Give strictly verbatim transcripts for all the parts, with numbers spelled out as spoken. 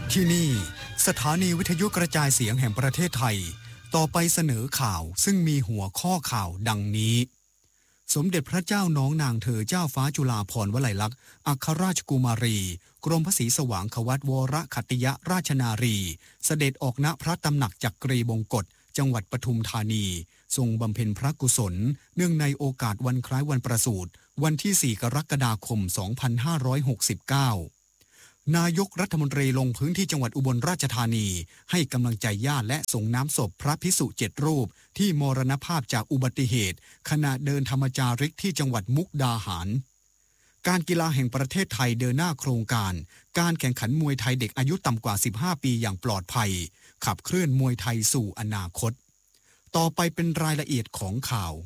ที่นี่สถานีวิทยุกระจายเสียงแห่งประเทศไทยต่อไปเสนอข่าวซึ่งมีหัวข้อข่าวดังนี้สมเด็จพระเจ้าน้องนางเธอเจ้าฟ้าจุฬาภรณ์วลัยลักษณ์อัครราชกุมารีกรมพระศรีสว่างควัตวรขัตติยราชนารีเสด็จออกณพระตำหนักจักรีบงกฎจังหวัดปทุมธานีทรงบำเพ็ญพระกุศลเนื่องในโอกาสวันคล้ายวันประสูติวันที่สี่กรกฎาคมสองพันห้าร้อยหกสิบเก้านายกรัฐมนตรีลงพื้นที่จังหวัดอุบลราชธานีให้กำลังใจญาติและส่งน้ำศพพระภิกษุเจ็ดรูปที่มรณภาพจากอุบัติเหตุขณะเดินธรรมจาริกที่จังหวัดมุกดาหารการกีฬาแห่งประเทศไทยเดินหน้าโครงการการแข่งขันมวยไทยเด็กอายุต่ำกว่าสิบห้าปีอย่างปลอดภัยขับเคลื่อนมวยไทยสู่อนาคตต่อไปเป็นรายละเอียดของข่าว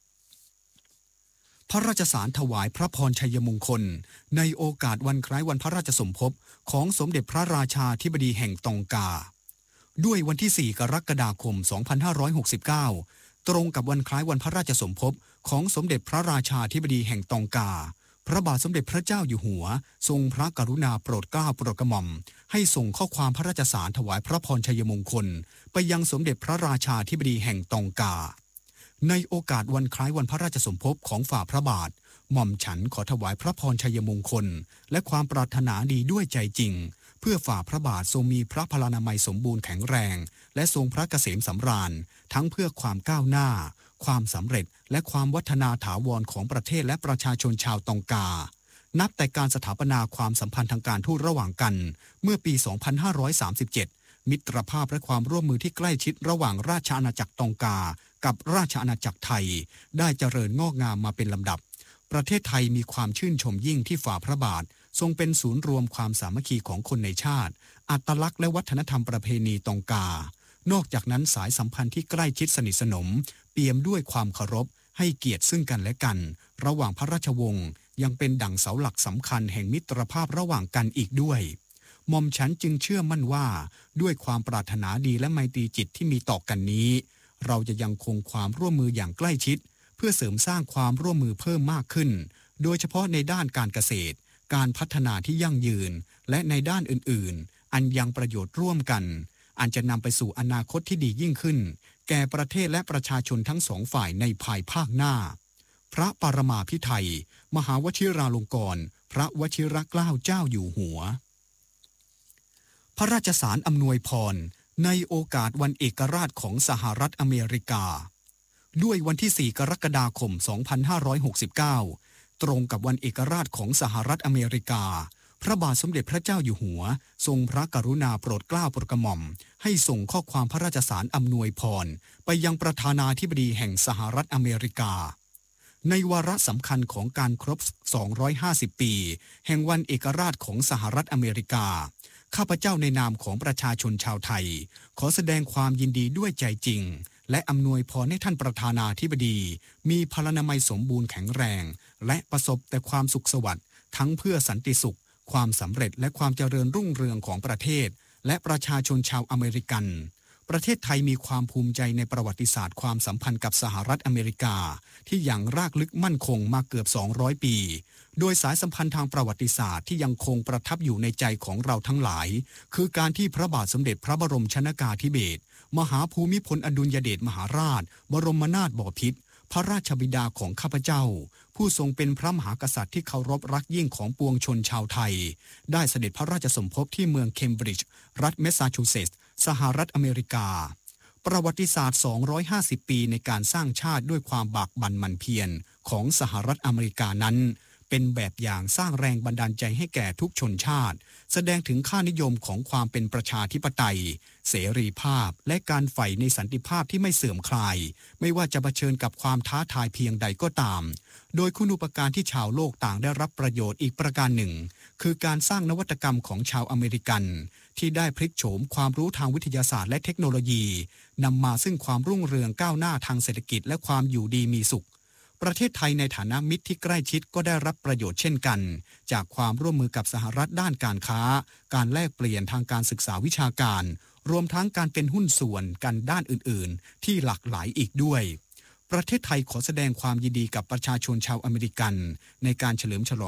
พระราชสารถวายพระพรชัยมงคลในโอกาสวันคล้ายวันพระราชสมภพของสมเด็จพระราชาธิบดีแห่งตองกาด้วยวันที่สี่กรกฎาคมสองพันห้าร้อยหกสิบเก้าตรงกับวันคล้ายวันพระราชสมภพของสมเด็จพระราชาธิบดีแห่งตองกาพระบาทสมเด็จพระเจ้าอยู่หัวทรงพระกรุณาโปรดเกล้าโปรดกระหม่อมให้ส่งข้อความพระราชสารถวายพระพรชัยมงคลไปยังสมเด็จพระราชาธิบดีแห่งตองกาในโอกาสวันคล้ายวันพระราชสมภพของฝ่าพระบาทหม่อมฉันขอถวายพระพรชัยมงคลและความปรารถนาดีด้วยใจจริงเพื่อฝ่าพระบาททรงมีพระพลานามัยสมบูรณ์แข็งแรงและทรงพระเกษมสำราญทั้งเพื่อความก้าวหน้าความสำเร็จและความวัฒนาถาวรของประเทศและประชาชนชาวตองกานับแต่การสถาปนาความสัมพันธ์ทางการทูตระหว่างกันเมื่อปี สองพันห้าร้อยสามสิบเจ็ด มิตรภาพและความร่วมมือที่ใกล้ชิดระหว่างราชอาณาจักรตองกากับราชอาณาจักรไทยได้เจริญงอกงามมาเป็นลำดับประเทศไทยมีความชื่นชมยิ่งที่ฝ่าพระบาททรงเป็นศูนย์รวมความสามัคคีของคนในชาติอัตลักษณ์และวัฒนธรรมประเพณีตองกานอกจากนั้นสายสัมพันธ์ที่ใกล้ชิดสนิทสนมเปี่ยมด้วยความเคารพให้เกียรติซึ่งกันและกันระหว่างพระราชวงศ์ยังเป็นดั่งเสาหลักสำคัญแห่งมิตรภาพระหว่างกันอีกด้วยหม่อมฉันจึงเชื่อมั่นว่าด้วยความปรารถนาดีและไมตรีจิตที่มีต่อกันนี้เราจะยังคงความร่วมมืออย่างใกล้ชิดเพื่อเสริมสร้างความร่วมมือเพิ่มมากขึ้นโดยเฉพาะในด้านการเกษตรการพัฒนาที่ยั่งยืนและในด้านอื่นๆอันยังประโยชน์ร่วมกันอันจะนำไปสู่อนาคตที่ดียิ่งขึ้นแก่ประเทศและประชาชนทั้งสองฝ่ายในภายภาคหน้าพระปรมาภิไธยมหาวชิราลงกรณ์พระวชิรเกล้าเจ้าอยู่หัวพระราชสารอำนวยพรในโอกาสวันเอกราชของสหรัฐอเมริกาด้วยวันที่สี่กรกฎาคมสองพันห้าร้อยหกสิบเก้าตรงกับวันเอกราชของสหรัฐอเมริกาพระบาทสมเด็จพระเจ้าอยู่หัวทรงพระกรุณาโปรดเกล้าโปรดกระหม่อมให้ส่งข้อความพระราชสารอำนวยพรไปยังประธานาธิบดีแห่งสหรัฐอเมริกาในวาระสำคัญของการครบสองร้อยห้าสิบปีแห่งวันเอกราชของสหรัฐอเมริกาข้าพเจ้าในนามของประชาชนชาวไทยขอแสดงความยินดีด้วยใจจริงและอำนวยพรให้ท่านประธานาธิบดีมีพลานามัยสมบูรณ์แข็งแรงและประสบแต่ความสุขสวัสดิ์ทั้งเพื่อสันติสุขความสำเร็จและความเจริญรุ่งเรืองของประเทศและประชาชนชาวอเมริกันประเทศไทยมีความภูมิใจในประวัติศาสตร์ความสัมพันธ์กับสหรัฐอเมริกาที่อย่างรากลึกมั่นคงมาเกือบสองร้อยปีโดยสายสัมพันธ์ทางประวัติศาสตร์ที่ยังคงประทับอยู่ในใจของเราทั้งหลายคือการที่พระบาทสมเด็จพระบรมชนกาธิเบศรมหาภูมิพลอดุลยเดชมหาราชบรมนาถบพิตรพระราชบิดาของข้าพเจ้าผู้ทรงเป็นพระมหากษัตริย์ที่เคารพรักยิ่งของปวงชนชาวไทยได้เสด็จพระราชสมภพที่เมืองเคมบริดจ์รัฐแมสซาชูเซตส์สหรัฐอเมริกาประวัติศาสตร์สองร้อยห้าสิบปีในการสร้างชาติด้วยความบากบั่นหมั่นเพียรของสหรัฐอเมริกานั้นเป็นแบบอย่างสร้างแรงบันดาลใจให้แก่ทุกชนชาติแสดงถึงค่านิยมของความเป็นประชาธิปไตยเสรีภาพและการใฝ่ในสันติภาพที่ไม่เสื่อมคลายไม่ว่าจะเผชิญกับความท้าทายเพียงใดก็ตามโดยคุณูปการที่ชาวโลกต่างได้รับประโยชน์อีกประการหนึ่งคือการสร้างนวัตกรรมของชาวอเมริกันที่ได้พลิกโฉมความรู้ทางวิทยาศาสตร์และเทคโนโลยีนำมาซึ่งความรุ่งเรืองก้าวหน้าทางเศรษฐกิจและความอยู่ดีมีสุขประเทศไทยในฐานะมิตรที่ใกล้ชิดก็ได้รับประโยชน์เช่นกันจากความร่วมมือกับสหรัฐด้านการค้าการแลกเปลี่ยนทางการศึกษาวิชาการรวมทั้งการเป็นหุ้นส่วนกันด้านอื่นๆที่หลากหลายอีกด้วยประเทศไทยขอแสดงความยินดีกับประชาชนชาวอเมริกันในการเฉลิมฉลอง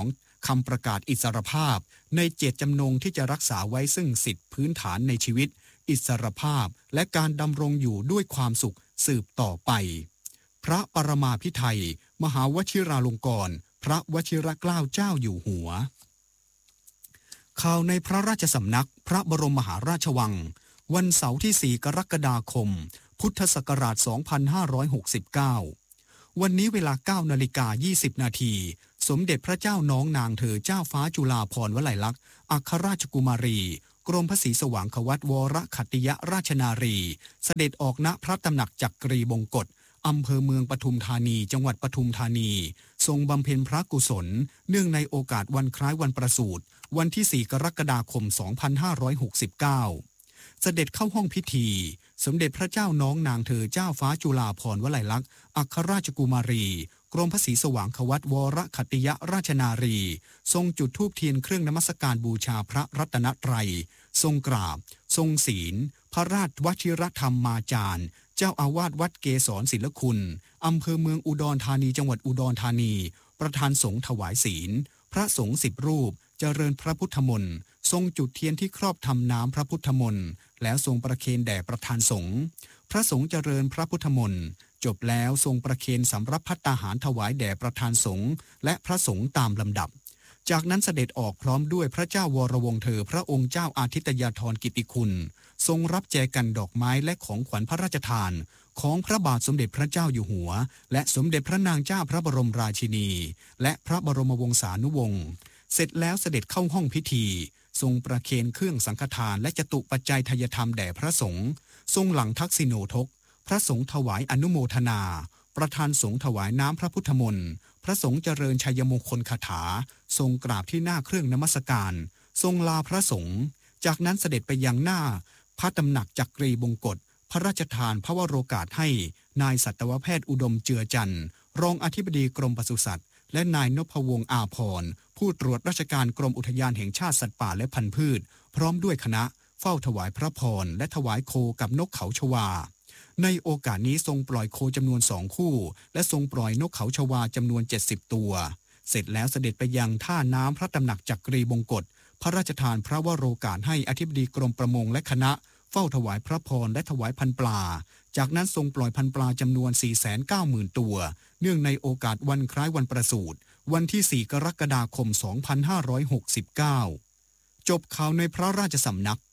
คำประกาศอิสรภาพในเจตจำนงที่จะรักษาไว้ซึ่งสิทธิพื้นฐานในชีวิตอิสรภาพและการดำรงอยู่ด้วยความสุขสืบต่อไปพระปรมาภิไธยมหาวชิราลงกรณ์พระวชิรเกล้าเจ้าอยู่หัวข่าวในพระราชสำนักพระบรมมหาราชวังวันเสาร์ที่สี่กรกฎาคมพุทธศักราชสองพันห้าร้อยหกสิบเก้าวันนี้เวลา เก้านาฬิกายี่สิบนาทีสมเด็จพระเจ้าน้องนางเธอเจ้าฟ้าจุฬาภรณ์วลัยลักษณ์อัครราชกุมารีกรมพระศรีสว่างควัตวรขัตติยราชนารีเสด็จออกณพระตำหนักจักรีบงกฎอำเภอเมืองปทุมธานีจังหวัดปทุมธานีทรงบำเพ็ญพระกุศลเนื่องในโอกาสวันคล้ายวันประสูติวันที่สี่กรกฎาคมสองพันห้าร้อยหกสิบเก้าเสด็จเข้าห้องพิธีสมเด็จพระเจ้าน้องนางเธอเจ้าฟ้าจุฬาภรณ์วลัยลักษณ์อัครราชกุมารีกรมพระศรีสว่างควัตวรขัตติยราชนารีทรงจุดธูปเทียนเครื่องนมัสการบูชาพระรัตนตรัยทรงกราบทรงศีลพระราชวชิรธรรมมาจารย์เจ้าอาวาสวัดเกศรศิลคุณอำเภอเมืองอุดรธานีจังหวัดอุดรธานีประธานสงฆ์ถวายศีลพระสงฆ์สิบรูปเจริญพระพุทธมนต์ทรงจุดเทียนที่ครอบทำน้ำพระพุทธมนต์แล้วทรงประเคนแด่ประธานสงฆ์พระสงฆ์เจริญพระพุทธมนต์จบแล้วทรงประเคนสำรับภัตตาหารถวายแด่ประธานสงฆ์และพระสงฆ์ตามลำดับจากนั้นเสด็จออกพร้อมด้วยพระเจ้าวรวงศ์เธอพระองค์เจ้าอาทิตยาธรกิติคุณทรงรับแจกันดอกไม้และของขวัญพระราชทานของพระบาทสมเด็จพระเจ้าอยู่หัวและสมเด็จพระนางเจ้าพระบรมราชินีและพระบรมวงศานุวงศ์เสร็จแล้วเสด็จเข้าห้องพิธีทรงประเคนเครื่องสังฆทานและจตุปัจจัยทายธรรมแด่พระสงฆ์ทรงหลังทักษิโนทกพระสงฆ์ถวายอนุโมทนาประธานสงฆ์ถวายน้ำพระพุทธมนต์พระสงฆ์เจริญชัยมงคลคาถาทรงกราบที่หน้าเครื่องนมัสการทรงลาพระสงฆ์จากนั้นเสด็จไปยังหน้าพระตำหนักจักรีบงกฎพระราชทานพระวโรกาสให้นายสัตวแพทย์อุดมเจือจันทร์รองอธิบดีกรมปศุสัตว์และนายนพวงศ์อาภรณ์ผู้ตรวจราชการกรมอุทยานแห่งชาติสัตว์ป่าและพันธุ์พืชพร้อมด้วยคณะเฝ้าถวายพระพรและถวายโคกับนกเขาชวาในโอกาสนี้ทรงปล่อยโคจำนวนสองคู่และทรงปล่อยนกเขาชวาจำนวนเจ็ดสิบตัวเสร็จแล้วเสด็จไปยังท่าน้ำพระตำหนักจักรีบงกฎพระราชทานพระวโรกาสให้อธิบดีกรมประมงและคณะเฝ้าถวายพระพรและถวายพันปลาจากนั้นทรงปล่อยพันปลาจำนวน สี่แสนเก้าหมื่น ตัวเนื่องในโอกาสวันคล้ายวันประสูติวันที่สี่กรกฎาคมสองพันห้าร้อยหกสิบเก้าจบข่าวในพระราชสำนัก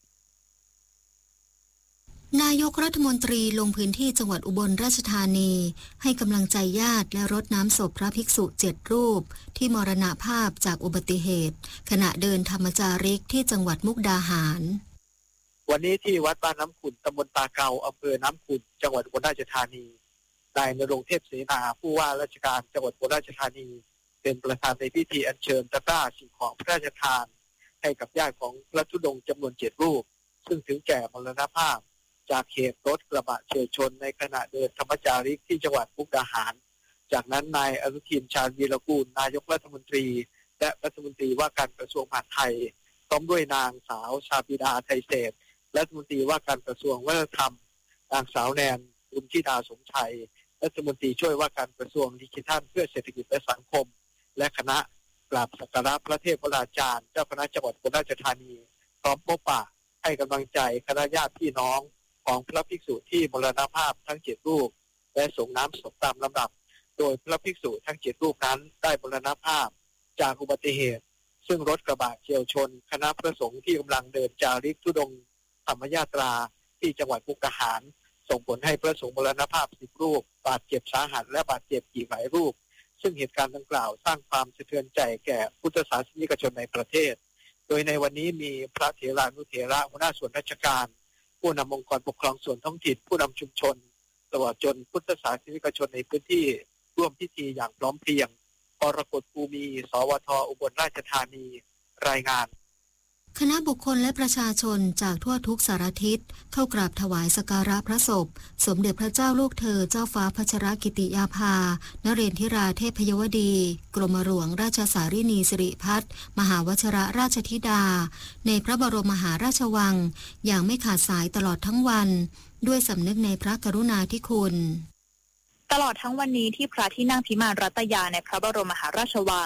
นายกรัฐมนตรีลงพื้นที่จังหวัดอุบลราชธานีให้กำลังใจญาติและรดน้ำศพพระภิกษุเจ็ดรูปที่มรณภาพจากอุบัติเหตุขณะเดินธรรมจาริกที่จังหวัดมุกดาหารวันนี้ที่วัดบ้านน้ำขุ่นตำบลตาเกาอำเภอน้ำขุ่นจังหวัดอุบลราชธานีนายณรงค์เทพเสนาผู้ว่าราชการจังหวัดอุบลราชธานีเป็นประธานในพิธีอัญเชิญตะกร้าสิ่งของพระราชทานให้กับญาติของพระธุดงค์จำนวนเจ็ดรูปซึ่งถึงแก่มรณภาพจากเหตุรถกระบะเฉี่ยวชนในขณะเดินธรรมจาริกที่จังหวัดมุกดาหารจากนั้นนายอนุทินชาญวีรกูลนายกรัฐมนตรีและรัฐมนตรีว่าการกระทรวงมหาดไทยพร้อมด้วยนางสาวชาบิดาไทยเศรษฐ์รัฐมนตรีว่าการกระทรวงวัฒนธรรมนางสาวแนนบุญธิดาสมชัยรัฐมนตรีช่วยว่าการกระทรวงดิจิทัลเพื่อเศรษฐกิจและสังคมและคณะกราบสักการะพระเทพวราจารย์เจ้าคณะจังหวัดอุบลราชธานีพร้อมพบปะให้กำลังใจคณะญาติพี่น้องของพระภิกษุที่มรณภาพทั้งเจ็ดรูปและส่งน้ำศพตามลำดับโดยพระภิกษุทั้งเจ็ดรูปนั้นได้มรณภาพจากอุบัติเหตุซึ่งรถกระบะเฉี่ยวชนคณะพระสงฆ์ที่กำลังเดินจาริกธุดงค์ธรรมยาตราที่จังหวัดมุกดาหารส่งผลให้พระสงฆ์มรณภาพสิบรูปบาดเจ็บสาหัสและบาดเจ็บอีกหลายรูปซึ่งเหตุการณ์ดังกล่าวสร้างความสะเทือนใจแก่พุทธศาสนิกชนในประเทศโดยในวันนี้มีพระเถรานุเถระหัวหน้าส่วนราชการผู้นำองค์กรปกครองส่วนท้องถิ่นผู้นำชุมชนตลอดจนพุทธศาสนิกชนในพื้นที่ร่วมพิธีอย่างพร้อมเพรียงกรกฎภูมิสวทอุบลราชธานีรายงานคณะบุคคลและประชาชนจากทั่วทุกสารทิศเข้ากราบถวายสักการะพระศพสมเด็จพระเจ้าลูกเธอเจ้าฟ้าพัชรกิติยาภานเรนทิราเทพยวดีกรมหลวงราชสารินีสิริพัฒน์มหาวชิรราชธิดาในพระบรมมหาราชวังอย่างไม่ขาดสายตลอดทั้งวันด้วยสำนึกในพระกรุณาธิคุณตลอดทั้งวันนี้ที่พระที่นั่งพิมานรัตยาในพระบรมมหาราชวัง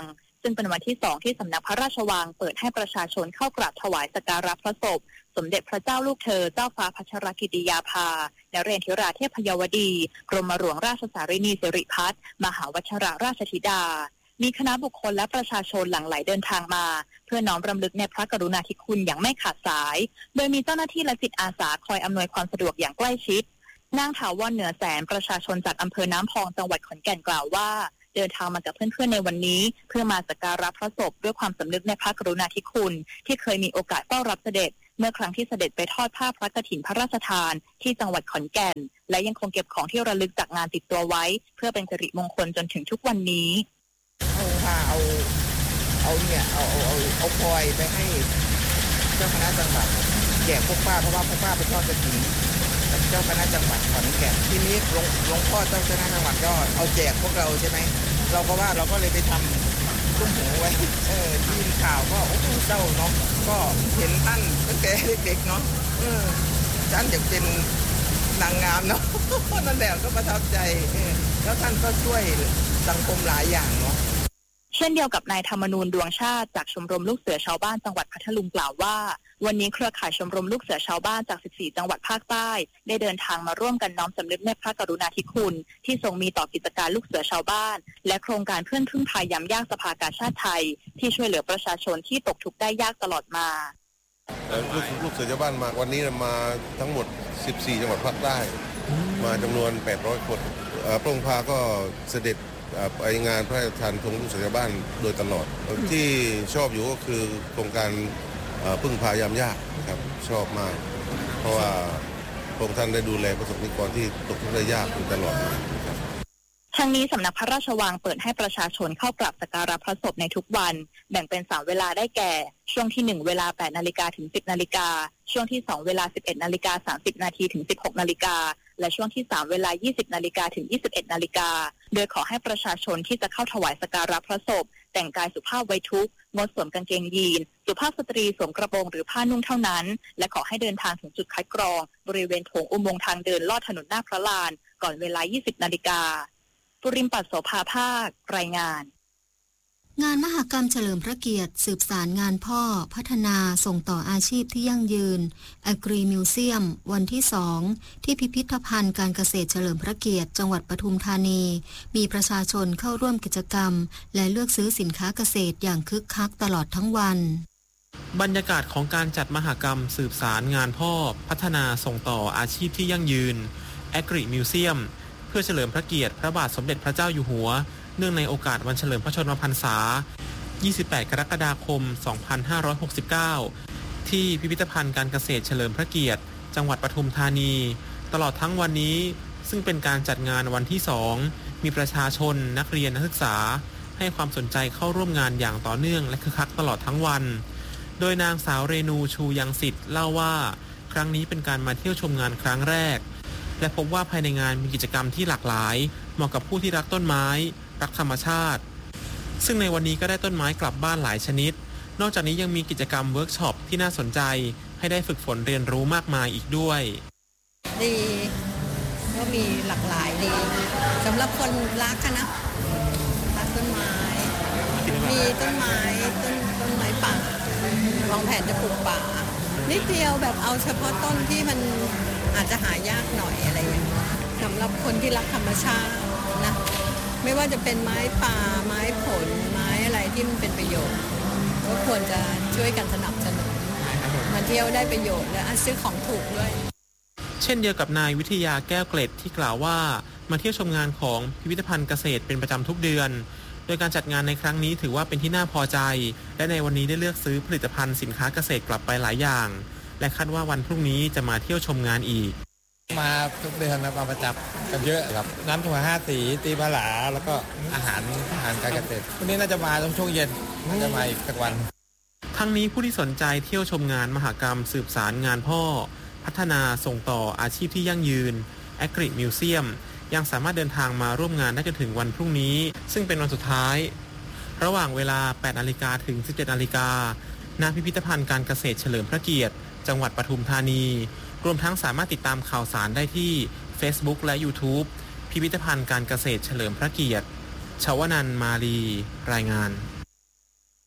ซึ่งเป็นวันที่สองที่สำนักพระราชวังเปิดให้ประชาชนเข้ากราบถวายสักการะพระศพสมเด็จพระเจ้าลูกเธอเจ้าฟ้าพัชรกิติยาภานเรนทิราเทพยวดีกรมหลวงราชสารินีสิริพัฒน์มหาวชิรราชธิดามีคณะบุคคลและประชาชนหลั่งไหลเดินทางมาเพื่อน้อมรำลึกในพระกรุณาธิคุณอย่างไม่ขาดสายโดยมีเจ้าหน้าที่และจิตอาสาคอยอำนวยความสะดวกอย่างใกล้ชิดนางถาวรเหนือแสนประชาชนจากอำเภอน้ำพองจังหวัดขอนแก่นกล่าวว่าเดินทางมากับเพื่อนๆในวันนี้เพื่อมาสักการะพระศพด้วยความสำนึกในพระกรุณาธิคุณที่เคยมีโอกาสเฝ้ารับเสด็จเมื่อครั้งที่เสด็จไปทอดผ้าพระกฐินพระราชทานที่จังหวัดขอนแก่นและยังคงเก็บของที่ระลึกจากงานติดตัวไว้เพื่อเป็นสิริมงคลจนถึงทุกวันนี้เอาผ้าเอาเอาเนี่ยเอาเอาเอาเอาพลอยไปให้เจ้าคณะจังหวัดแจกพวกป้าเพราะว่าพวกป้าไปทอดกฐินกับเจ้าคณะจังหวัดขอนแก่นทีนี้หลวงหลวงพ่อเจ้าคณะจังหวัดก็เอาแจกพวกเราใช่ไหมเราก็ว่าเราก็เลยไปทำตุ้มหูไว้เออทีมข่าวก็โอ้โหเศร้าเนาะก็เห็นท่านตั้งแต่เด็กๆเนาะเออท่านอยากเป็นนางงามเนาะนั่นแหละก็ประทับใจเออแล้วท่านก็ช่วยสังคมหลายอย่างเนาะเช่นเดียวกับนายธรรมนูญดวงชาติจากชมรมลูกเสือชาวบ้านจังหวัดพัทลุงกล่าวว่าวันนี้เครือข่ายชมรมลูกเสือชาวบ้านจากสิบสี่จังหวัดภาคใต้ได้เดินทางมาร่วมกันน้อมสำนึกในพระกรุณาธิคุณที่ทรงมีต่อกิจการลูกเสือชาวบ้านและโครงการเพื่อนพึ่งพายามยากสภากาชาติไทยที่ช่วยเหลือประชาชนที่ตกทุกข์ได้ยากตลอดมาลูกลูกเสือชาวบ้านมาวันนี้มาทั้งหมดสิบสี่จังหวัดภาคใต้มาจำนวนแปดร้อยคนพระองค์พาก็เสด็จไปงานพระราชทานธงลูกเสือชาวบ้านโดยตลอดที่ชอบอยู่ก็คือโครงการพึ่งพายามยากครับชอบมากเพราะว่าพระองค์ท่านได้ดูแลประสบนิกรที่ตกทุกข์ได้ยากตลอดมาทั้งนี้สำนักพระราชวังเปิดให้ประชาชนเข้ากราบสักการะพระศพในทุกวันแบ่งเป็นสามเวลาได้แก่ช่วงที่หนึ่งเวลาแปดนาฬิกาถึงสิบนาฬิกาช่วงที่สองเวลาสิบเอ็ดนาฬิกาสามสิบนาทีถึงสิบหกนาฬิกาและช่วงที่สามเวลายี่สิบนาฬิกาถึงยี่สิบเอ็ดนาฬิกาโดยขอให้ประชาชนที่จะเข้าถวายสักการะพระศพแต่งกายสุภาพไว้ทุกข์งดสวมกางเกงยีนสุภาพสตรีสวมกระโปรงหรือผ้านุ่งเท่านั้นและขอให้เดินทางถึงจุดคัดกรองบริเวณโถงอุโมงค์ทางเดินลอดถนนหน้าพระลานก่อนเวลายี่สิบนาฬิกาปุริมปัสโสภาภาครายงานงานมหกรรมเฉลิมพระเกียรติสืบสารงานพ่อพัฒนาส่งต่ออาชีพที่ยั่งยืน Agri Museum วันที่สองที่พิพิธภัณฑ์การเกษตรเฉลิมพระเกียรติจังหวัดปทุมธานีมีประชาชนเข้าร่วมกิจกรรมและเลือกซื้อสินค้าเกษตรอย่างคึกคักตลอดทั้งวันบรรยากาศของการจัดมหกรรมสืบสารงานพ่อพัฒนาส่งต่ออาชีพที่ยั่งยืน Agri Museum เพื่อเฉลิมพระเกียรติพระบาทสมเด็จพระเจ้าอยู่หัวเนื่องในโอกาสวันเฉลิมพระชนมพรรษายี่สิบแปดกรกฎาคมสองพันห้าร้อยหกสิบเก้าที่พิพิธภัณฑ์การเกษตรเฉลิมพระเกียรติจังหวัดปทุมธานีตลอดทั้งวันนี้ซึ่งเป็นการจัดงานวันที่สองมีประชาชนนักเรียนนักศึกษาให้ความสนใจเข้าร่วมงานอย่างต่อเนื่องและคึกคักตลอดทั้งวันโดยนางสาวเรนูชูยังสิทธิ์เล่าว่าครั้งนี้เป็นการมาเที่ยวชมงานครั้งแรกและพบว่าภายในงานมีกิจกรรมที่หลากหลายเหมาะกับผู้ที่รักต้นไม้รักธรรมชาติซึ่งในวันนี้ก็ได้ต้นไม้กลับบ้านหลายชนิดนอกจากนี้ยังมีกิจกรรมเวิร์กช็อปที่น่าสนใจให้ได้ฝึกฝนเรียนรู้มากมายอีกด้วยดีก็มีหลากหลายดีสำหรับคนรักกันนะรักต้นไม้มีต้นไม้ต้นต้นไม้ป่าวางแผนจะปลูกป่านิดเดียวแบบเอาเฉพาะต้นที่มันอาจจะหายากหน่อยอะไรอย่างเงี้ยสำหรับคนที่รักธรรมชาตินะไม่ว่าจะเป็นไม้ป่าไม้ผลไม้อะไรที่มันเป็นประโยชน์ก็ควรจะช่วยกันสนับสนุนมาเที่ยวได้ประโยชน์และซื้อของถูกด้วยเช่นเดียวกับนายวิทยาแก้วเกล็ดที่กล่าวว่ามาเที่ยวชมงานของพิพิธภัณฑ์เกษตรเป็นประจำทุกเดือนโดยการจัดงานในครั้งนี้ถือว่าเป็นที่น่าพอใจและในวันนี้ได้เลือกซื้อผลิตภัณฑ์สินค้าเกษตรกลับไปหลายอย่างและคาดว่าวันพรุ่งนี้จะมาเที่ยวชมงานอีกมาทุกเดือนมาประจับกันเยอะครับน้ำถั่วห้าสีตีบาหลาแล้วก็อาหารอาหารการเกษตรวันนี้น่าจะมาตอนช่วงเย็นน่าจะมาอีกสักวันทั้งนี้ผู้ที่สนใจเที่ยวชมงานมหกรรมสืบสารงานพ่อพัฒนาส่งต่ออาชีพที่ยั่งยืน Agri Museum ยังสามารถเดินทางมาร่วมงานได้จนถึงวันพรุ่งนี้ซึ่งเป็นวันสุดท้ายระหว่างเวลา แปดนาฬิกาถึง สิบเจ็ดนาฬิกาณพิพิธภัณฑ์การเกษตรเฉลิมพระเกียรติจังหวัดปทุมธานีรวมทั้งสามารถติดตามข่าวสารได้ที่ Facebook และ YouTube พิพิธภัณฑ์การเกษตรเฉลิมพระเกียรติชวนันท์มาลีรายงาน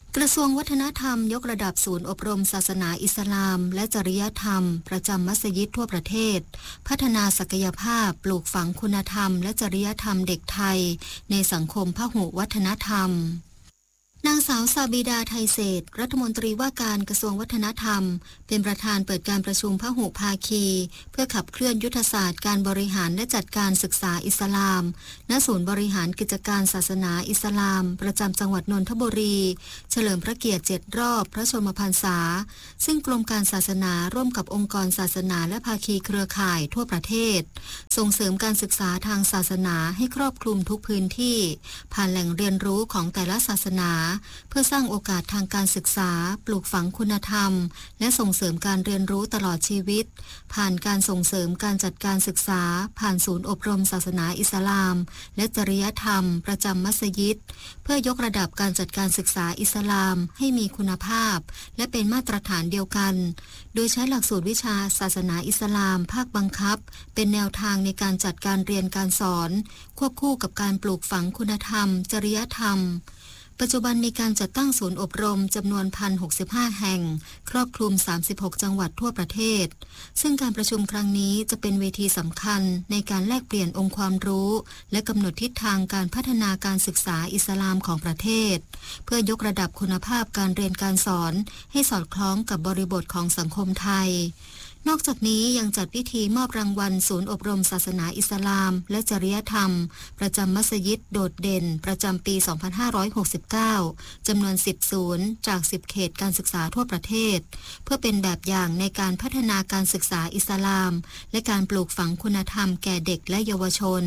กระทรวงวัฒนธรรมยกระดับศูนย์อบรมศาสนาอิสลามและจริยธรรมประจำมัสยิดทั่วประเทศพัฒนาศักยภาพปลูกฝังคุณธรรมและจริยธรรมเด็กไทยในสังคมพหุวัฒนธรรมนางสาวซาบิดาไทยเศรษฐ์รัฐมนตรีว่าการกระทรวงวัฒนธรรมเป็นประธานเปิดการประชุมพหุภาคีเพื่อขับเคลื่อนยุทธศาสตร์การบริหารและจัดการศึกษาอิสลามณศูนย์บริหารกิจการศาสนาอิสลามประจำจังหวัดนนทบุรีเฉลิมพระเกียรติเจ็ดรอบพระชนมพรรษาซึ่งกรมการศาสนาร่วมกับองค์กรศาสนาและภาคีเครือข่ายทั่วประเทศส่งเสริมการศึกษาทางศาสนาให้ครอบคลุมทุกพื้นที่ผ่านแหล่งเรียนรู้ของแต่ละศาสนาเพื่อสร้างโอกาสทางการศึกษาปลูกฝังคุณธรรมและส่งเสริมการเรียนรู้ตลอดชีวิตผ่านการส่งเสริมการจัดการศึกษาผ่านศูนย์อบรมศาสนาอิสลามและจริยธรรมประจำมัสยิดเพื่อยกระดับการจัดการศึกษาอิสลามให้มีคุณภาพและเป็นมาตรฐานเดียวกันโดยใช้หลักสูตรวิชาศาสนาอิสลามภาคบังคับเป็นแนวทางในการจัดการเรียนการสอนควบคู่กับการปลูกฝังคุณธรรมจริยธรรมปัจจุบันมีการจัดตั้งศูนย์อบรมจำนวน หนึ่งพันหกสิบห้า แห่งครอบคลุมสามสิบหกจังหวัดทั่วประเทศซึ่งการประชุมครั้งนี้จะเป็นเวทีสำคัญในการแลกเปลี่ยนองค์ความรู้และกำหนดทิศทางการพัฒนาการศึกษาอิสลามของประเทศเพื่อยกระดับคุณภาพการเรียนการสอนให้สอดคล้องกับบริบทของสังคมไทยนอกจากนี้ยังจัดพิธีมอบรางวัลศูนย์อบรมศาสนาอิสลามและจริยธรรมประจำมัสยิดโดดเด่นประจำปี สองพันห้าร้อยหกสิบเก้า จำนวน สิบ ศูนย์จากสิบเขตการศึกษาทั่วประเทศเพื่อเป็นแบบอย่างในการพัฒนาการศึกษาอิสลามและการปลูกฝังคุณธรรมแก่เด็กและเยาวชน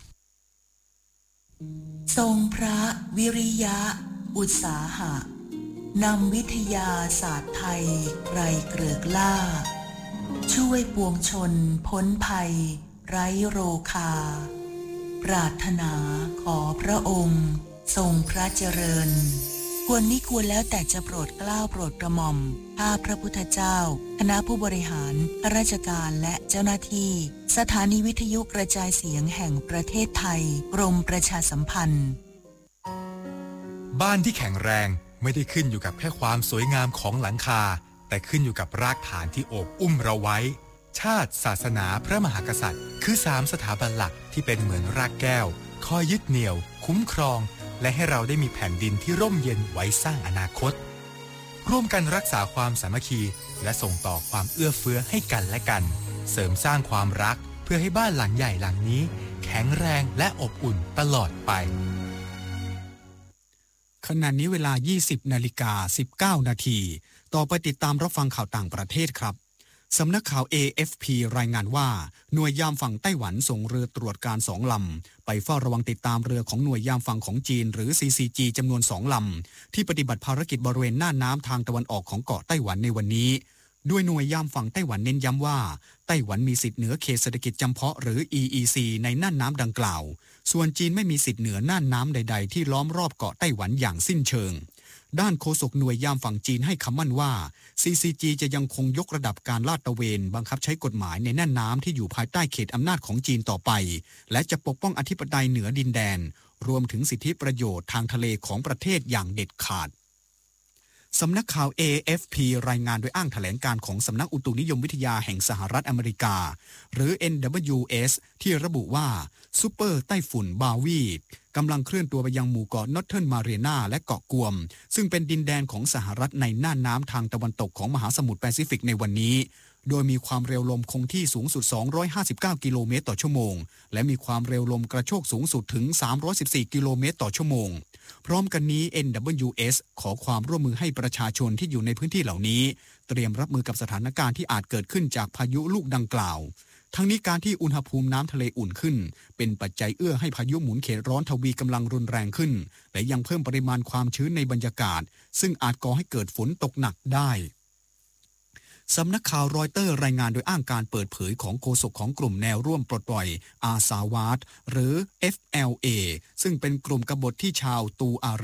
ทรงพระวิริยะอุตสาหะนำวิทยาศาสตร์ไทยไกรเกริกล่าช่วยปวงชนพ้นภัยไร้โรคาปรารถนาขอพระองค์ทรงพระเจริญควรมิควรแล้วแต่จะโปรดเกล้าโปรดกระหม่อมข้าพระพุทธเจ้าคณะผู้บริหารข้าราชการและเจ้าหน้าที่สถานีวิทยุกระจายเสียงแห่งประเทศไทยกรมประชาสัมพันธ์บ้านที่แข็งแรงไม่ได้ขึ้นอยู่กับแค่ความสวยงามของหลังคาแต่ขึ้นอยู่กับรากฐานที่โอบอุ้มเราไว้ชาติศาสนาพระมหากษัตริย์คือสามสถาบันหลักที่เป็นเหมือนรากแก้วคอยยึดเหนี่ยวคุ้มครองและให้เราได้มีแผ่นดินที่ร่มเย็นไว้สร้างอนาคตร่วมกันรักษาความสามัคคีและส่งต่อความเอื้อเฟื้อให้กันและกันเสริมสร้างความรักเพื่อให้บ้านหลังใหญ่หลังนี้แข็งแรงและอบอุ่นตลอดไปขณะนี้เวลา ยี่สิบนาฬิกาสิบเก้านาทีต่อไปติดตามรับฟังข่าวต่างประเทศครับสำนักข่าว เอ เอฟ พี รายงานว่าหน่วยยามฝั่งไต้หวันส่งเรือตรวจการสองลำไปเฝ้าระวังติดตามเรือของหน่วยยามฝั่งของจีนหรือ ซี ซี จี จำนวนสองลำที่ปฏิบัติภารกิจบริเวณหน้าน้ำทางตะวันออกของเกาะไต้หวันในวันนี้ด้วยหน่วยยามฝั่งไต้หวันเน้นย้ำว่าไต้หวันมีสิทธิเหนือเขตเศรษฐกิจจำเพาะหรือ อี อี ซี ในน่านน้ำดังกล่าวส่วนจีนไม่มีสิทธิเหนือน่านน้ำใดๆที่ล้อมรอบเกาะไต้หวันอย่างสิ้นเชิงด้านโฆษกหน่วยยามฝั่งจีนให้คำมั่นว่า ซี ซี จี จะยังคงยกระดับการลาดตระเวนบังคับใช้กฎหมายในน่านน้ำที่อยู่ภายใต้เขตอำนาจของจีนต่อไปและจะปกป้องอธิปไตยเหนือดินแดนรวมถึงสิทธิประโยชน์ทางทะเลของประเทศอย่างเด็ดขาดสำนักข่าว เอ เอฟ พี รายงานโดยอ้างแถลงการของสำนักอุตุนิยมวิทยาแห่งสหรัฐอเมริกาหรือ เอ็น ดับเบิลยู เอส ที่ระบุว่าซูเปอร์ไต้ฝุ่นบาวีกำลังเคลื่อนตัวไปยังหมู่เกาะนอร์เทิร์นมาเรียนาและเกาะกวมซึ่งเป็นดินแดนของสหรัฐในน่านน้ำทางตะวันตกของมหาสมุทรแปซิฟิกในวันนี้โดยมีความเร็วลมคงที่สูงสุดสองร้อยห้าสิบเก้ากิโลเมตรต่อชั่วโมงและมีความเร็วลมกระโชกสูงสุดถึงสามร้อยสิบสี่กิโลเมตรต่อชั่วโมงพร้อมกันนี้ เอ็น ดับเบิลยู เอส ขอความร่วมมือให้ประชาชนที่อยู่ในพื้นที่เหล่านี้เตรียมรับมือกับสถานการณ์ที่อาจเกิดขึ้นจากพายุลูกดังกล่าวทั้งนี้การที่อุณหภูมิน้ำทะเลอุ่นขึ้นเป็นปัจจัยเอื้อให้พายุหมุนเขตร้อนทวีกำลังรุนแรงขึ้นและยังเพิ่มปริมาณความชื้นในบรรยากาศซึ่งอาจก่อให้เกิดฝนตกหนักได้สำนักข่าวรอยเตอร์รายงานโดยอ้างการเปิดเผยของโฆษกของกลุ่มแนวร่วมปลดปล่อยอาซาวาดหรือ เอฟ แอล เอ ซึ่งเป็นกลุ่มกบฏที่ชาวตูอาเรก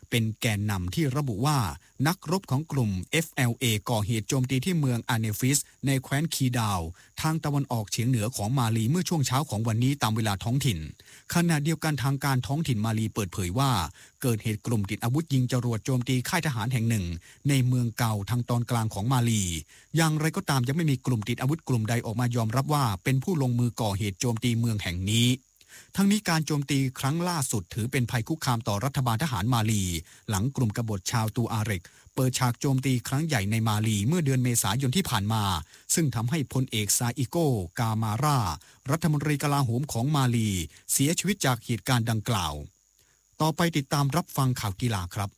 เป็นแกนนำที่ระบุว่านักรบของกลุ่ม เอฟ แอล เอ ก่อเหตุโจมตีที่เมืองอาเนฟิสในแคว้นคีดาวทางตะวันออกเฉียงเหนือของมาลีเมื่อช่วงเช้าของวันนี้ตามเวลาท้องถิ่นขณะเดียวกันทางการท้องถิ่นมาลีเปิดเผยว่าเกิดเหตุกลุ่มติดอาวุธยิงจรวดโจมตีค่ายทหารแห่งหนึ่งในเมืองเก่าทางตอนกลางของมาลีอย่างไรก็ตามยังไม่มีกลุ่มติดอาวุธกลุ่มใดออกมายอมรับว่าเป็นผู้ลงมือก่อเหตุโจมตีเมืองแห่งนี้ทั้งนี้การโจมตีครั้งล่าสุดถือเป็นภัยคุกคามต่อรัฐบาลทหารมาลีหลังกลุ่มกบฏชาวตูอาเรกเปิดฉากโจมตีครั้งใหญ่ในมาลีเมื่อเดือนเมษายนที่ผ่านมาซึ่งทำให้พลเอกซาอิโกกามารารัฐมนตรีกลาโหมของมาลีเสียชีวิตจากเหตุการณ์ดังกล่าวต่อไปติดตามรับฟังข่าวกีฬาครับ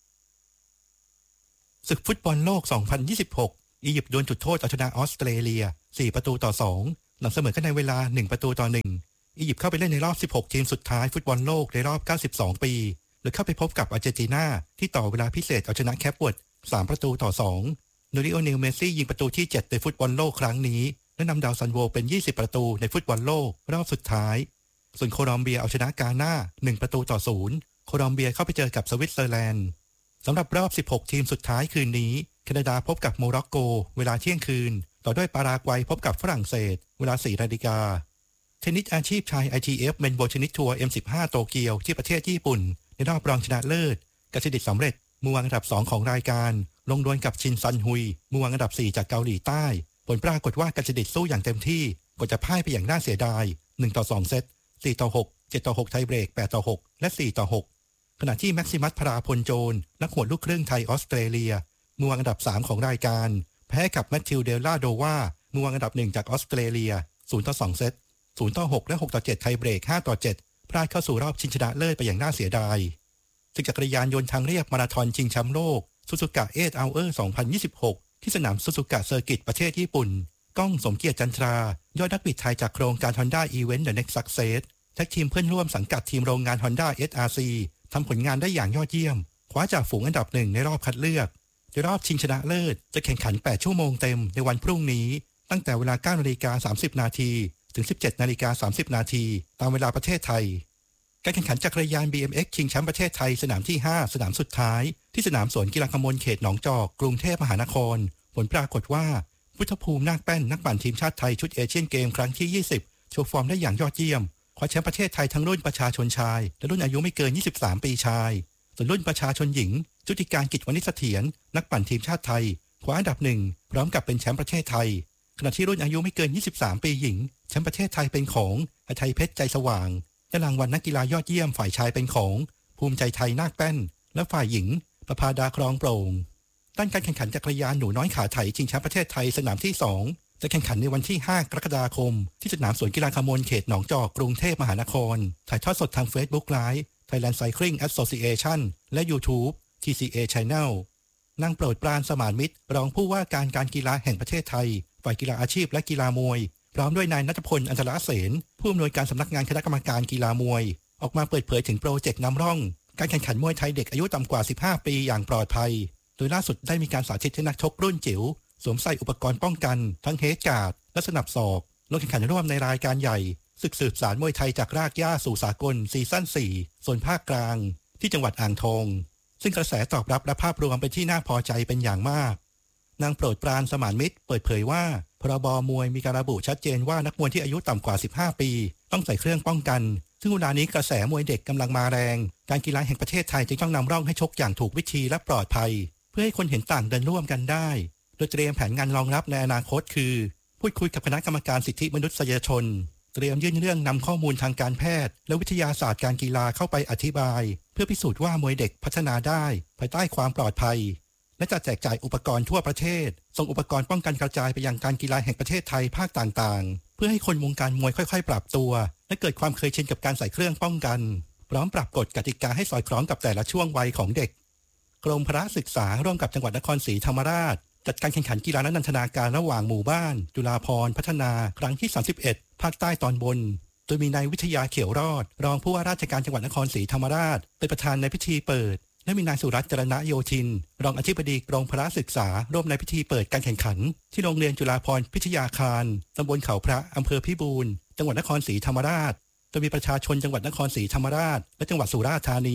ศึกฟุตบอลโลก สองพันยี่สิบหก อียิปต์ดวลจุดโทษเอาชนะออสเตรเลีย สี่ ประตูต่อ สอง หลังเสมอกันในเวลา หนึ่ง ประตูต่อ หนึ่ง อียิปต์เข้าไปเล่นในรอบ สิบหก ทีมสุดท้ายฟุตบอลโลกในรอบ เก้าสิบสอง ปีหรือเข้าไปพบกับอาร์เจนตินาที่ต่อเวลาพิเศษเอาชนะแคปเวิร์ด สาม ประตูต่อ สอง โดยลิโอเนล เมสซี่ยิงประตูที่ เจ็ด ในฟุตบอลโลกครั้งนี้และนำดาวซันโวเป็น ยี่สิบ ประตูในฟุตบอลโลกรอบสุดท้ายส่วนโคลอมเบียเอาชนะกาน่า หนึ่ง ประตูต่อ ศูนย์ โคลอมเบียเข้าไปเจอกับสวิตเซอร์แลนด์สำหรับรอบ สิบหก ทีมสุดท้ายคืนนี้แคนาดาพบกับโมร็อกโกเวลาเที่ยงคืนต่อด้วยปารากวัยพบกับฝรั่งเศสเวลา สี่ นาฬิกาเทนนิสอาชีพชาย ไอ ที เอฟ เมนโบเทนนิสทัวร์ เอ็ม สิบห้า โตเกียวที่ประเทศญี่ปุ่นในรอบรองชนะเลิศกสิดิตสำเร็จมือวางอันดับสองของรายการลงดวลกับชินซันฮุยมือวางอันดับสี่จากเกาหลีใต้ผลปรากฏว่ากสิดิตสู้อย่างเต็มที่ก่อนจะพ่ายไปอย่างน่าเสียดายหนึ่งต่อสองเซตสี่ต่อหก เจ็ดต่อหกไทยเบรกแปดต่อหกและสี่ต่อหกขณะที่แม็กซิมัสพราพลโจนนักหวดลูกครึ่งไทยออสเตรเลียมือวางอันดับสามของรายการแพ้กับแมทธิวเดลลาโดวามือวางอันดับหนึ่งจากออสเตรเลียศูนย์ต่อสองเซตศูนย์ต่อหกและหกต่อเจ็ดไทยเบรกห้าต่อเจ็ดพลาดเข้าสู่รอบชิงชนะเลิศไปอย่างน่าเสียดายศึกจักรยานยนต์ทางเรียบมาราธอนชิงแชมป์โลกซูซูกะเอทเอาเออร์สองพันยี่สิบหกที่สนามซูซูกะเซอร์กิตประเทศญี่ปุ่นก้องสมเกียรติจันทรายอดนักบิดไทยจากโครงการ Honda Event The Next Success แท็กทีมเพื่อนร่วมสังกัดทีมโรงงาน Honda เอส อาร์ ซี ทำผลงานได้อย่างยอดเยี่ยมคว้าจากฝูงอันดับหนึ่งในรอบคัดเลือกในรอบชิงชนะเลิศจะแข่งขันแปดชั่วโมงเต็มในวันพรุ่งนี้ตั้งแต่เวลา เก้านาฬิกาสามสิบนาทีถึง สิบเจ็ดนาฬิกาสามสิบนาทีตามเวลาประเทศไทยการแข่งขันจักรยาน บี เอ็ม เอ็กซ์ ชิงแชมป์ประเทศไทยสนามที่ห้าสนามสุดท้ายที่สนามสวนกีฬากมลเขตหนองจอกกรุงเทพมหานครผลปรากฏว่าพุทธภูมินาคแป้นนักปั่นทีมชาติไทยชุดเอเชียนเกมครั้งที่ยี่สิบโชว์ฟอร์มได้อย่างยอดเยี่ยมคว้าแชมป์ประเทศไทยทั้งรุ่นประชาชนชายและรุ่นอายุไม่เกินยี่สิบสามปีชายส่วนรุ่นประชาชนหญิงจุติการกิจวณิชเสถียรนักปั่นทีมชาติไทยคว้าอันดับหนึ่งพร้อมกับเป็นแชมป์ประเทศไทยขณะที่รุ่นอายุไม่เกินยี่สิบสามปีหญิงแชมป์ประเทศไทยเป็นของไทยเพชรใจสว่างและรางวัลนักกีฬายอดเยี่ยมฝ่ายชายเป็นของภูมิใจไทยนาคแป้นและฝ่ายหญิงประภาดาครองโปร่งด้านการแข่งขันจักรยานหนูน้อยขาไถชิงแชมป์ประเทศไทยสนามที่สองจะแข่งขันในวันที่ห้ากรกฎาคมที่สนามสวนกีฬากมลเขตหนองจอกกรุงเทพมหานครถ่ายทอดสดทาง Facebook Live Thailand Cycling Association และ YouTube ที ซี เอ Channel นางโปรดปรานสมานมิตรรองผู้ว่าการการกีฬาแห่งประเทศไทยฝ่ายกีฬาอาชีพและกีฬามวยพร้อมด้วยนายณัฐพลอัญชลเสนผู้อำนวยการสำนักงานคณะกรรมการกีฬามวยออกมาเปิดเผยถึงโปรเจกต์นำร่องการแข่งขันมวยไทยเด็กอายุต่ำกว่าสิบห้าปีอย่างปลอดภัยโดยล่าสุดได้มีการสาธิตให้นักชกรุ่นจิ๋วสวมใส่อุปกรณ์ป้องกันทั้งเฮดการ์ดและสนับศอกลงแข่งขันร่วมในรายการใหญ่ศึกสืบสารมวยไทยจากรากหญ้าสู่สากลซีซั่นสี่ส่วนภาคกลางที่จังหวัดอ่างทองซึ่งกระแสตอบรับและภาพรวมเป็นที่น่าพอใจเป็นอย่างมากนางโปรดปรานสมานมิตรเปิดเผยว่าพรบมวยมีการระบุชัดเจนว่านักมวยที่อายุต่ำกว่าสิบห้าปีต้องใส่เครื่องป้องกันซึ่งเวลานี้กระแสมวยเด็กกำลังมาแรงการกีฬาแห่งประเทศไทยจึงต้องนำร่องให้ชกอย่างถูกวิธีและปลอดภัยเพื่อให้คนเห็นต่างเดินร่วมกันได้โดยเตรียมแผนงานรองรับในอนาคตคือพูดคุยกับคณะกรรมการสิทธิมนุษยชนเตรียมยื่นเรื่องนำข้อมูลทางการแพทย์และวิทยาศาสตร์การกีฬาเข้าไปอธิบายเพื่อพิสูจน์ว่ามวยเด็กพัฒนาได้ภายใต้ความปลอดภัยและจะแจกจ่ายอุปกรณ์ทั่วประเทศส่งอุปกรณ์ป้องกันกระจายไปยังการกีฬาแห่งประเทศไทยภาคต่างๆเพื่อให้คนวงการมวยค่อยๆปรับตัวและเกิดความเคยชินกับการใส่เครื่องป้องกันพร้อมปรับกฎกติกาให้สอดคล้องกับแต่ละช่วงวัยของเด็กกรมพละศึกษาร่วมกับจังหวัดนครศรีธรรมราชจัดการแข่งขันกีฬานันทนาการระหว่างหมู่บ้านจุฬาภรณ์พัฒนาครั้งที่สามสิบเอ็ดภาคใต้ตอนบนโดยมีนายวิทยาเขียวรอดรองผู้ว่าราชการจังหวัดนครศรีธรรมราชเป็นประธานในพิธีเปิดและมีนายสุรัตน์จรณโยธินรองอธิบดีกรมพละศึกษาร่วมในพิธีเปิดการแข่งขันที่โรงเรียนจุฬาภรณ์พิทยาคารตำบลเขาพระอำเภอพิบูลจังหวัดนครศรีธรรมราชโดยมีประชาชนจังหวัดนครศรีธรรมราชและจังหวัดสุราษฎร์ธานี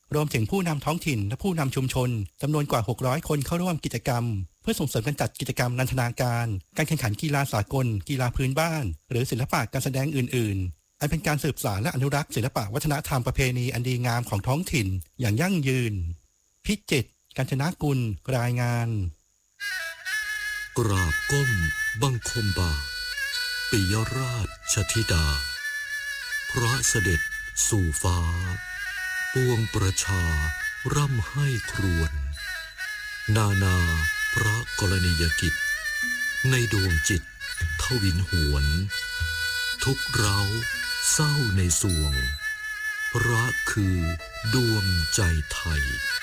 รวมถึงผู้นำท้องถิ่นและผู้นำชุมชนจำนวนกว่าหกร้อยคนเข้าร่วมกิจกรรมเพื่อส่งเสริมการจัดกิจกรรมนันทนาการการแข่งขันกีฬาสากลกีฬาพื้นบ้านหรือศิลปะการแสดงอื่นๆอันเป็นการสืบสานและอนุรักษ์ศิลปะวัฒนธรรมประเพณีอันดีงามของท้องถิ่นอย่างยั่งยืนพิจิตรกัญจนกุลรายงานกราบก้มบังคมบาทปิยราชธิดาพระเสด็จสู่ฟ้าปวงประชาร่ำให้ครวญนานาพระกรณียกิจในดวงจิตทวินหวนทุกเร้าเศร้าในสวงพระคือดวงใจไทย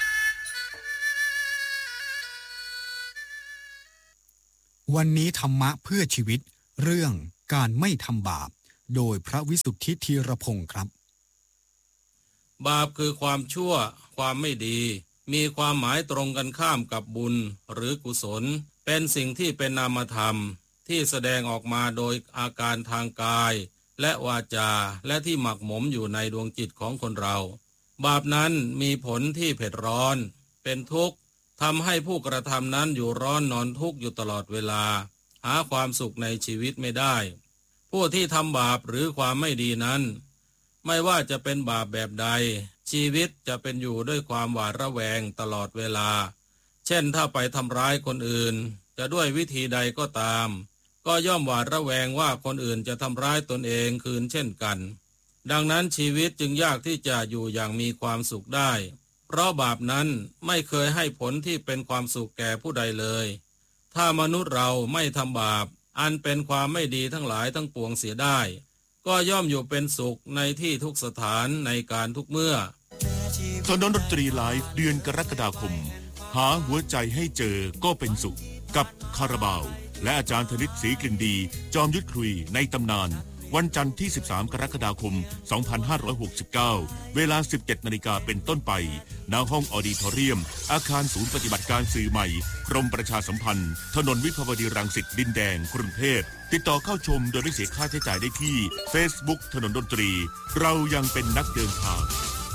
วันนี้ธรรมะเพื่อชีวิตเรื่องการไม่ทำบาปโดยพระวิสุทธิธีรพงศ์ครับบาปคือความชั่วความไม่ดีมีความหมายตรงกันข้ามกับบุญหรือกุศลเป็นสิ่งที่เป็นนามธรรมที่แสดงออกมาโดยอาการทางกายและวาจาและที่หมักหมมอยู่ในดวงจิตของคนเราบาปนั้นมีผลที่เผ็ดร้อนเป็นทุกข์ทำให้ผู้กระทำนั้นอยู่ร้อนนอนทุกข์อยู่ตลอดเวลาหาความสุขในชีวิตไม่ได้ผู้ที่ทำบาปหรือความไม่ดีนั้นไม่ว่าจะเป็นบาปแบบใดชีวิตจะเป็นอยู่ด้วยความหวาดระแวงตลอดเวลาเช่นถ้าไปทำร้ายคนอื่นจะด้วยวิธีใดก็ตามก็ย่อมหวาดระแวงว่าคนอื่นจะทำร้ายตนเองคืนเช่นกันดังนั้นชีวิตจึงยากที่จะอยู่อย่างมีความสุขได้เพราะบาปนั้นไม่เคยให้ผลที่เป็นความสุขแก่ผู้ใดเลยถ้ามนุษย์เราไม่ทำบาปอันเป็นความไม่ดีทั้งหลายทั้งปวงเสียได้ก็ย่อมอยู่เป็นสุขในที่ทุกสถานในการทุกเมื่อถนนดนตรีไลฟ์เดือนกรกฎาคมหาหัวใจให้เจอก็เป็นสุขกับคาราบาวและอาจารย์ธนิตศรีกลิ่นดีจอมยุทธคุยในตำนานวันจันทร์ที่สิบสามกรกฎาคมสองพันห้าร้อยหกสิบเก้าเวลา สิบเจ็ดนาฬิกาเป็นต้นไปณห้องออดิทอเรียมอาคารศูนย์ปฏิบัติการสื่อใหม่กรมประชาสัมพันธ์ถนนวิภาวดีรังสิตดินแดงกรุงเทพติดต่อเข้าชมโดยไม่เสียค่าใช้จ่ายได้ที่ Facebook ถนนดนตรีเรายังเป็นนักเดินทาง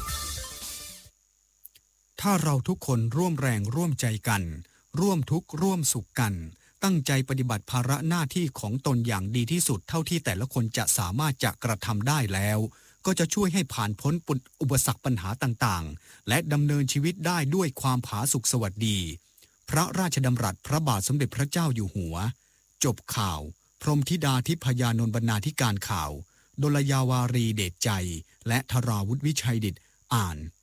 ถ้าเราทุกคนร่วมแรงร่วมใจกันร่วมทุกข์ร่วมสุขกันตั้งใจปฏิบัติภาระหน้าที่ของตนอย่างดีที่สุดเท่าที่แต่ละคนจะสามารถจะกระทำได้แล้วก็จะช่วยให้ผ่านพ้นอุปสรรคปัญหาต่างๆและดำเนินชีวิตได้ด้วยความผาสุกสวัสดีพระราชดำรัสพระบาทสมเด็จพระเจ้าอยู่หัวจบข่าวพรหมธิดาทิพยานนท์บรรณาธิการข่าวดลยาวารีเดชใจและธราวุฒิวิชัยดิษฐ์อ่าน